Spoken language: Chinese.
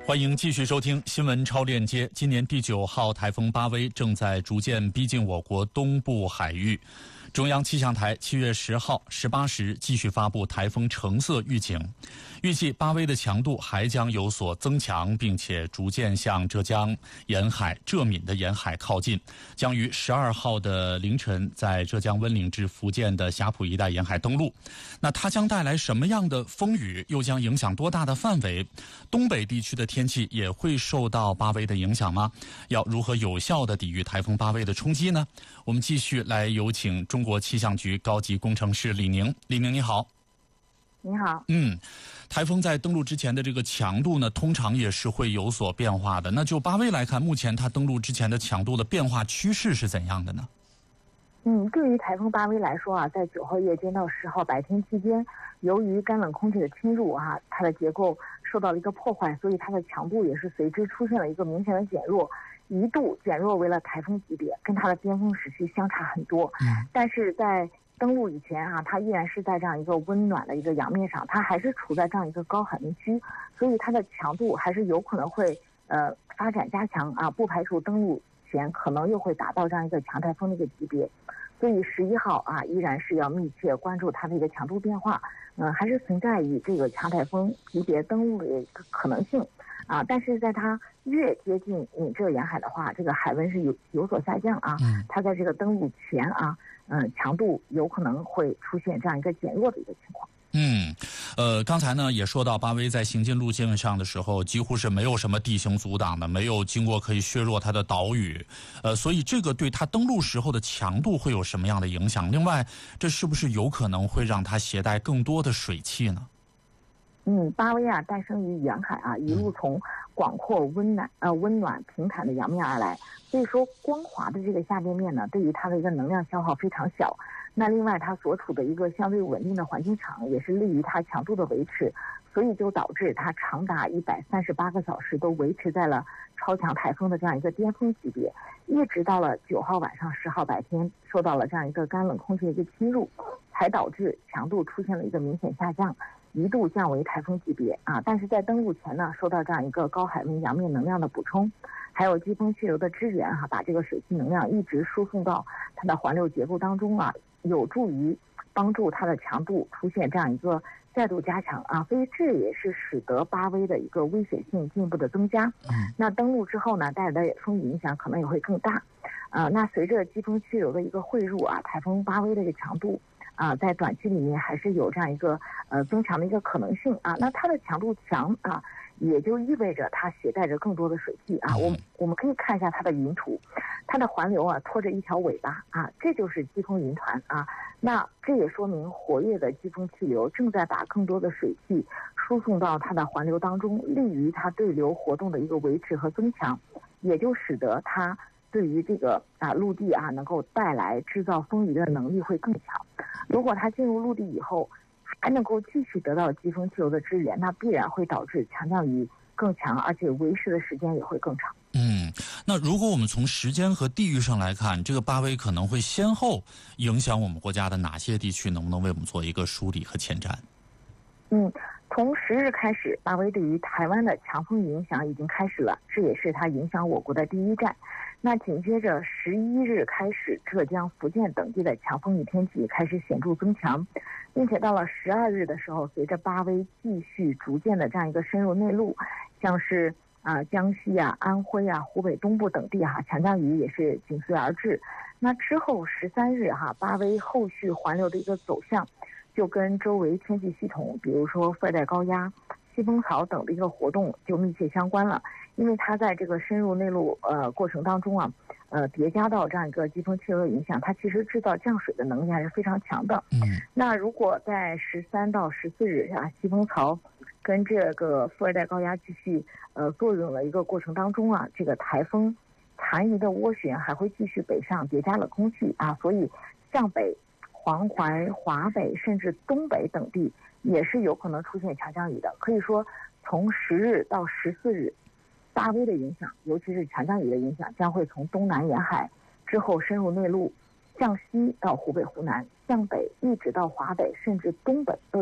欢迎继续收听新闻超链接。今年第9号台风巴威正在逐渐逼近我国东部海域。中央气象台7月10号18时继续发布台风橙色预警，预计巴威的强度还将有所增强，并且逐渐向浙江沿海、浙闽的沿海靠近，将于12号的凌晨在浙江温岭至福建的霞浦一带沿海登陆。那它将带来什么样的风雨，又将影响多大的范围？东北地区的天气也会受到巴威的影响吗？要如何有效地抵御台风巴威的冲击呢？我们继续来有请中国气象局高级工程师李宁。李宁你好。 你好。 台风在登陆之前的这个强度呢，通常也是会有所变化的。那就巴威来看，目前它登陆之前的强度的变化趋势是怎样的呢？ 对于台风巴威来说啊，在9号夜间到10号白天期间，由于干冷空气的侵入啊，它的结构受到了一个破坏，所以它的强度也是随之出现了一个明显的减弱，一度减弱为了台风级别，跟它的巅峰时期相差很多。但是在登陆以前啊，它依然是在这样一个温暖的一个洋面上，它还是处在这样一个高海面区，所以它的强度还是有可能会发展加强啊，不排除登陆前可能又会达到这样一个强台风的一个级别。所以11号啊，依然是要密切关注它的一个强度变化，还是存在于这个强台风级别登陆的一个可能性啊。但是在它越接近闽浙沿海的话，这个海温是有所下降啊。它在这个登陆前啊，强度有可能会出现这样一个减弱的一个情况。 刚才呢也说到，巴威在行进路径上的时候，几乎是没有什么地形阻挡的，没有经过可以削弱它的岛屿，所以这个对它登陆时候的强度会有什么样的影响？另外，这是不是有可能会让它携带更多的水汽呢？ 巴威啊，诞生于沿海啊，一路从广阔温暖平坦的洋面而来，所以说光滑的这个下边面呢，对于它的一个能量消耗非常小。那另外它所处的一个相对稳定的环境场，也是利于它强度的维持，所以就导致它长达138个小时都维持在了超强台风的这样一个巅峰级别，一直到了9号晚上10号白天受到了这样一个干冷空气的一个侵入，才导致强度出现了一个明显下降，一度降为台风级别啊。但是在登陆前呢，受到这样一个高海温洋面能量的补充，还有季风气流的支援把这个水汽能量一直输送到它的环流结构当中啊，有助于帮助它的强度出现这样一个再度加强啊，所以这也是使得巴威的一个危险性进一步的增加。那登陆之后呢，带来的风雨影响可能也会更大。那随着季风气流的一个汇入啊，台风巴威的一个强度在短期里面还是有这样一个增强的一个可能性啊。那它的强度强啊，也就意味着它携带着更多的水汽啊。我们可以看一下它的云图，它的环流啊拖着一条尾巴啊，这就是季风云团啊。那这也说明活跃的季风气流正在把更多的水汽输送到它的环流当中，利于它对流活动的一个维持和增强，也就使得它对于这个陆地能够带来制造风雨的能力会更强。如果它进入陆地以后还能够继续得到季风气流的支援，那必然会导致强降雨更强，而且维持的时间也会更长。 那如果我们从时间和地域上来看，这个巴威可能会先后影响我们国家的哪些地区？能不能为我们做一个梳理和前瞻？ 从10日开始，巴威对于台湾的强风影响已经开始了，这也是它影响我国的第一站。那紧接着11日开始，浙江、福建等地的强风雨天气开始显著增强，并且到了12日的时候，随着巴威继续逐渐的这样一个深入内陆，像是江西安徽湖北东部等地强降雨也是紧随而至。那之后13日巴威后续环流的一个走向，就跟周围天气系统，比如说副热带高压、西风槽等的一个活动就密切相关了。因为它在这个深入内陆过程当中叠加到这样一个季风气流的影响，它其实制造降水的能力还是非常强的。那如果在13到14日西风槽跟这个副热带高压继续作用的一个过程当中这个台风残余的涡旋还会继续北上叠加了空气所以向北、黄淮、华北甚至东北等地也是有可能出现强降雨的。可以说从10日到14日，巴威的影响，尤其是强降雨的影响，将会从东南沿海之后深入内陆，向西到湖北、湖南，向北一直到华北甚至东北都